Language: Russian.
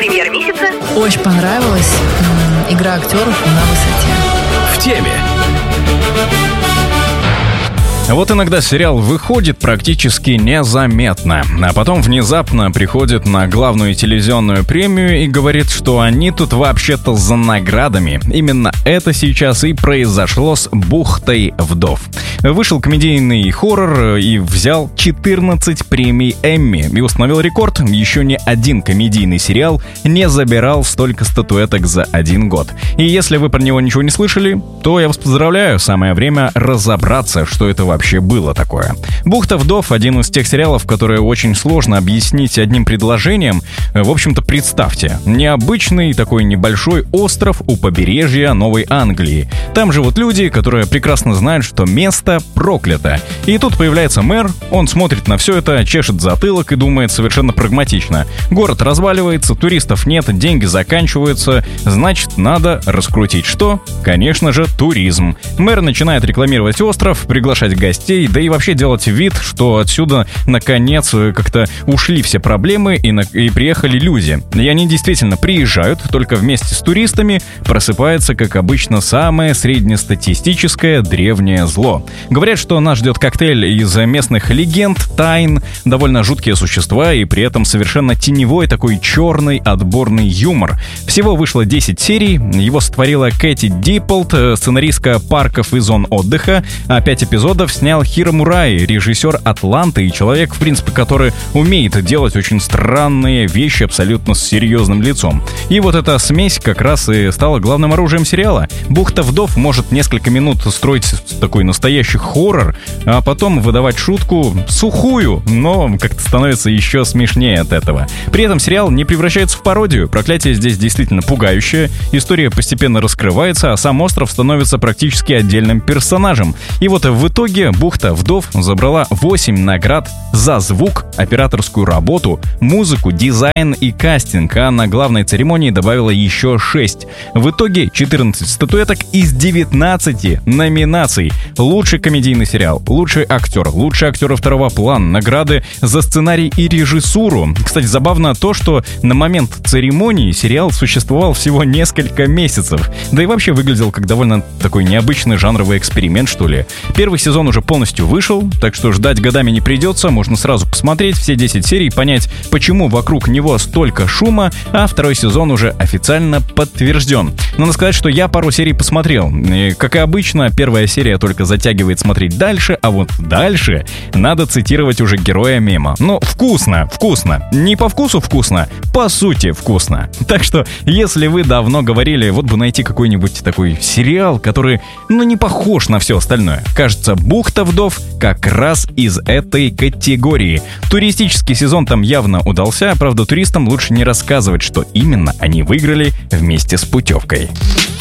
Премьера месяца. Очень понравилась. Игра актеров на высоте. В теме. Вот иногда сериал выходит практически незаметно, а потом внезапно приходит на главную телевизионную премию и говорит, что они тут вообще-то за наградами. Именно это сейчас и произошло с «Бухтой вдов». Вышел комедийный хоррор и взял 14 премий Эмми и установил рекорд. Еще ни один комедийный сериал не забирал столько статуэток за один год. И если вы про него ничего не слышали, то я вас поздравляю, самое время разобраться, что это вообще было такое. «Бухта вдов» — один из тех сериалов, которые очень сложно объяснить одним предложением. В общем-то, представьте, необычный такой небольшой остров у побережья Новой Англии. Там живут люди, которые прекрасно знают, что место проклято. И тут появляется мэр, он смотрит на все это, чешет затылок и думает совершенно прагматично. Город разваливается, туристов нет, деньги заканчиваются, значит, надо раскрутить что? Конечно же, туризм. Мэр начинает рекламировать остров, приглашать гостей, да и вообще делать вид, что отсюда наконец как-то ушли все проблемы и приехали люди. И они действительно приезжают, только вместе с туристами просыпается, как обычно, самое среднестатистическое древнее зло. Говорят, что нас ждет коктейль из местных легенд, тайн, довольно жуткие существа и при этом совершенно теневой такой черный отборный юмор. Всего вышло 10 серий, его сотворила Кэти Дипполт, сценаристка парков и зон отдыха, а 5 эпизодов снял Хиро Мурай, режиссер «Атланты» и человек, в принципе, который умеет делать очень странные вещи абсолютно с серьезным лицом. И вот эта смесь как раз и стала главным оружием сериала. «Бухта вдов» может несколько минут строить такой настоящий хоррор, а потом выдавать шутку сухую, но как-то становится еще смешнее от этого. При этом сериал не превращается в пародию, проклятие здесь действительно пугающее, история постепенно раскрывается, а сам остров становится практически отдельным персонажем. И вот в итоге «Бухта вдов» забрала 8 наград за звук, операторскую работу, музыку, дизайн и кастинг, а на главной церемонии добавила еще 6. В итоге 14 статуэток из 19 номинаций. Лучший комедийный сериал, лучший актер второго плана, награды за сценарий и режиссуру. Кстати, забавно то, что на момент церемонии сериал существовал всего несколько месяцев. Да и вообще выглядел как довольно такой необычный жанровый эксперимент, что ли. Первый сезон уже полностью вышел, так что ждать годами не придется, можно сразу посмотреть все 10 серий, понять, почему вокруг него столько шума, а второй сезон уже официально подтвержден. Надо сказать, что я пару серий посмотрел. И, как и обычно, первая серия только затягивает смотреть дальше, а вот дальше надо цитировать уже героя мема. Но вкусно. Не по вкусу вкусно, по сути вкусно. Так что, если вы давно говорили, вот бы найти какой-нибудь такой сериал, который, не похож на все остальное. Кажется, «Бухта вдов» как раз из этой категории. Туристический сезон там явно удался, правда, туристам лучше не рассказывать, что именно они выиграли вместе с путевкой.